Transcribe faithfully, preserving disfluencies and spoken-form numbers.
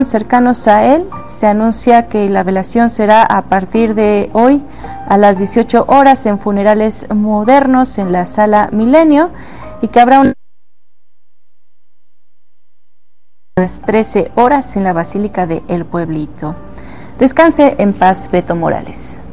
cercanos a él. Se anuncia que la velación será a partir de hoy a las dieciocho horas en Funerales Modernos en la Sala Milenio, y que habrá un a las trece horas en la Basílica de El Pueblito. Descanse en paz, Beto Morales.